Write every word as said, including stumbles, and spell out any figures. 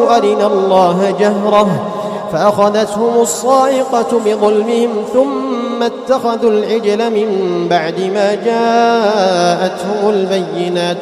قالوا أرنا الله جهرة فأخذتهم الصاعقة بظلمهم ثم اتخذوا العجل من بعد ما جاءتهم البينات